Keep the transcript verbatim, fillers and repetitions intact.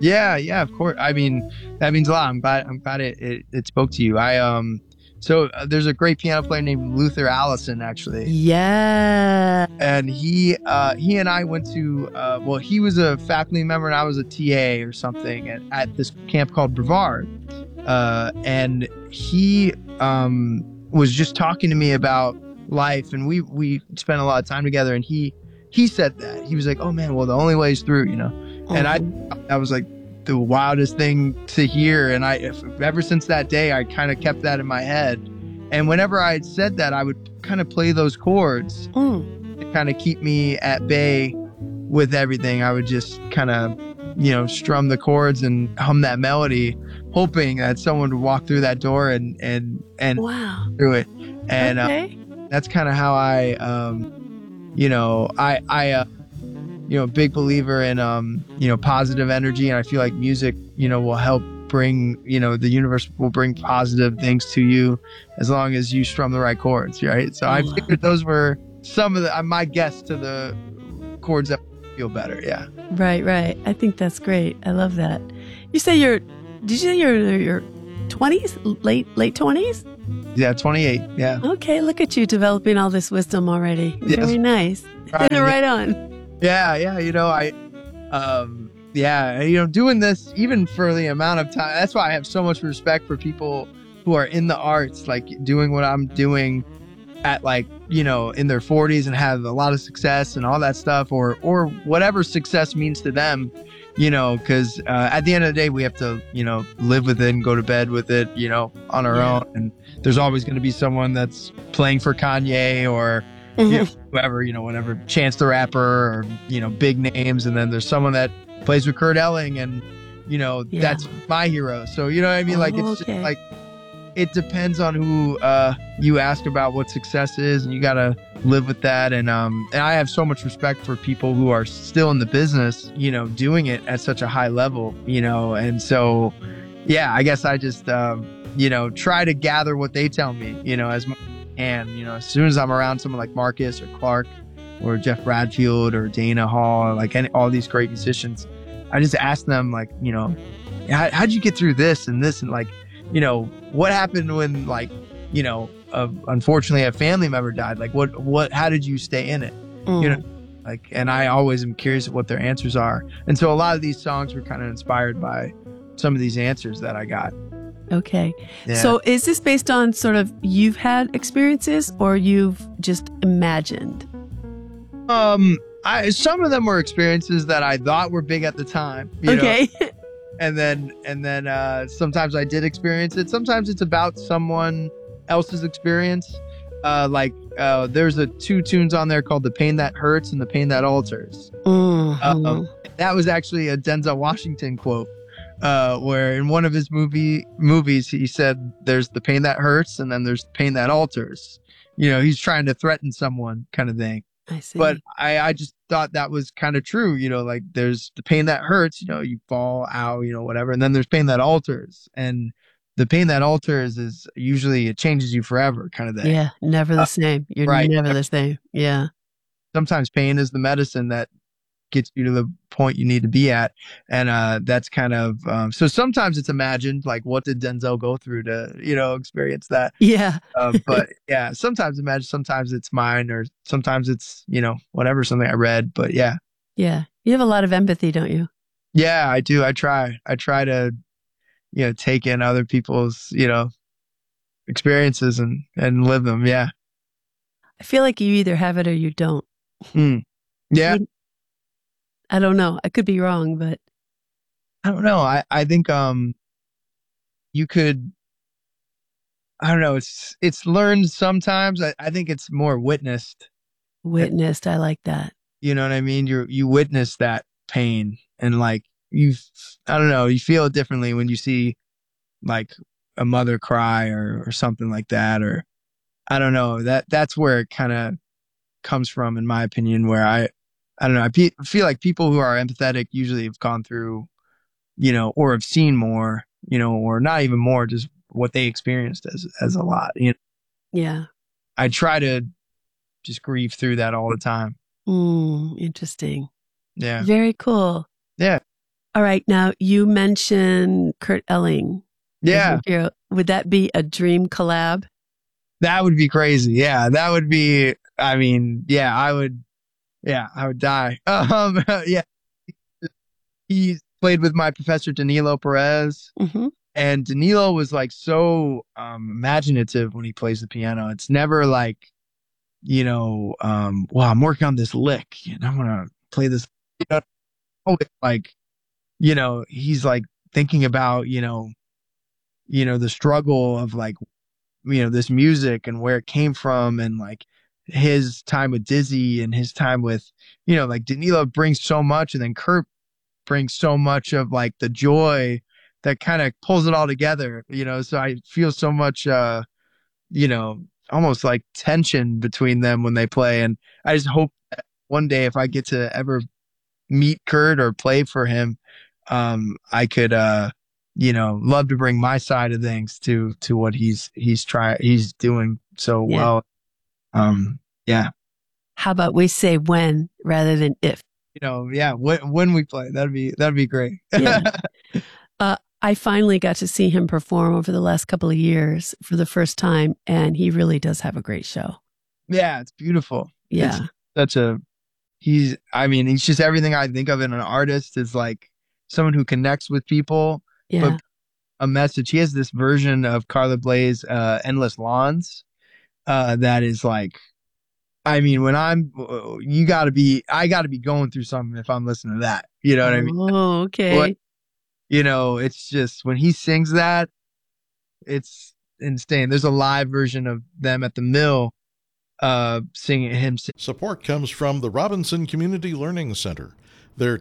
Yeah, yeah, of course. I mean, that means a lot. I'm glad. I'm glad it it, it spoke to you. I um, so uh, there's a great piano player named Luther Allison, actually, Yeah. and he uh he and I went to uh well, he was a faculty member and I was a T A or something at, at this camp called Brevard, uh, and he um was just talking to me about life, and we we spent a lot of time together, and he he said that he was like, oh man, well the only way is through, you know. And I, I was like the wildest thing to hear. And I, if, ever since that day, I kind of kept that in my head. And whenever I had said that, I would kind of play those chords Mm. to kind of keep me at bay with everything. I would just kind of, you know, strum the chords and hum that melody, hoping that someone would walk through that door and, and, and Wow. through it. And okay. uh, that's kind of how I, um, you know, I, I, uh, you know, big believer in, um, you know, positive energy. And I feel like music, you know, will help bring, you know, the universe will bring positive things to you as long as you strum the right chords, right? So I figured those were some of the, uh, my guess to the chords that feel better. Yeah. Right, right. I think that's great. I love that. You say you're, did you say you're your twenties, late, late twenties? Yeah, twenty-eight. Yeah. Okay, look at you developing all this wisdom already. Yes. Very nice. Right, right on. Yeah, yeah, you know, I, um, yeah, you know, doing this even for the amount of time. That's why I have so much respect for people who are in the arts, like doing what I'm doing at, like, you know, in their forties and have a lot of success and all that stuff, or or whatever success means to them, you know, because uh, at the end of the day, we have to, you know, live with it and go to bed with it, you know, on our Yeah. own. And there's always going to be someone that's playing for Kanye or you know, whoever, you know, whatever, Chance the Rapper, or, you know, big names. And then there's someone that plays with Kurt Elling, and, you know, Yeah. that's my hero. So, you know what I mean? Like, Oh, it's okay. just like, it depends on who uh, you ask about what success is, and you got to live with that. And, um, and I have so much respect for people who are still in the business, you know, doing it at such a high level, you know. And so, yeah, I guess I just, um, you know, try to gather what they tell me, you know, as much as I can. You know, as soon as I'm around someone like Marcus or Clark or Jeff Bradfield or Dana Hall, like any, all these great musicians, I just ask them, like, you know, how, how'd you get through this and this? And, like, you know, what happened when, like, you know, uh, unfortunately a family member died? Like, what, what, how did you stay in it? Mm. You know, like, and I always am curious what their answers are. And so a lot of these songs were kind of inspired by some of these answers that I got. Okay. Yeah. So is this based on sort of you've had experiences or you've just imagined? Um, I, some of them were experiences that I thought were big at the time. You Okay. know? And then, and then, uh, sometimes I did experience it. Sometimes it's about someone else's experience. Uh, like, uh, there's a two tunes on there called The Pain That Hurts and The Pain That Alters. Mhm. Uh, that was actually a Denzel Washington quote, uh, where in one of his movie movies, he said, there's the pain that hurts and then there's the pain that alters. You know, he's trying to threaten someone, kind of thing. I see. But I, I just thought that was kind of true, you know, like there's the pain that hurts, you know, you fall out, you know, whatever. And then there's pain that alters. And the pain that alters is usually it changes you forever, kind of thing. Yeah, never the Uh, same. You're right. never the same. Yeah. Sometimes pain is the medicine that gets you to the point you need to be at. And uh, that's kind of, um, so sometimes it's imagined, like, what did Denzel go through to, you know, experience that? Yeah. Uh, but yeah, sometimes imagine, sometimes it's mine, or sometimes it's, you know, whatever, something I read. But yeah. Yeah. You have a lot of empathy, don't you? Yeah, I do. I try. I try to, you know, take in other people's, you know, experiences and, and live them. Yeah. I feel like you either have it or you don't. Mm. Yeah. I don't know. I could be wrong, but I don't know. I, I think, um, you could, I don't know. It's, it's learned sometimes. I, I think it's more witnessed. witnessed. I like that. You know what I mean? You you witness that pain, and, like, you, I don't know, you feel it differently when you see, like, a mother cry or, or something like that. Or I don't know, that that's where it kind of comes from, in my opinion, where I, I don't know. I pe- feel like people who are empathetic usually have gone through, you know, or have seen more, you know, or not even more, just what they experienced as, as a lot. You know, Yeah. I try to just grieve through that all the time. Mm, interesting. Yeah. Very cool. Yeah. All right. Now you mentioned Kurt Elling. Yeah, Would that be a dream collab? that would be crazy. Yeah, that would be, I mean, yeah, I would, yeah, I would die. Um, yeah, he played with my professor, Danilo Perez. Mm-hmm. And Danilo was like so um, imaginative when he plays the piano. It's never like, you know, um, well, I'm working on this lick and I'm going to play this. You know, oh, it's like, you know, he's like thinking about, you know, you know, the struggle of like, you know, this music and where it came from and like his time with Dizzy and his time with, you know, like Danilo brings so much and then Kurt brings so much of like the joy that kind of pulls it all together, you know. So I feel so much, uh, you know, almost like tension between them when they play. And I just hope that one day if I get to ever meet Kurt or play for him, um, I could, uh, you know, love to bring my side of things to to what he's he's trying he's doing so Yeah. well. Um, yeah. How about we say when rather than if? You know, yeah. When when we play, that'd be that'd be great. Yeah. uh, I finally got to see him perform over the last couple of years for the first time, and he really does have a great show. Yeah, it's beautiful. Yeah. It's such a he's I mean, he's just everything I think of in an artist is like someone who connects with people, Yeah. but a message. He has this version of Carla Bley's uh, Endless Lawns uh, that is like, I mean, when I'm, you got to be, I got to be going through something if I'm listening to that. You know what I mean? Oh, okay. But, you know, it's just when he sings that, it's insane. There's a live version of them at the Mill uh, singing him. Sing- Support comes from the Robinson Community Learning Center. Their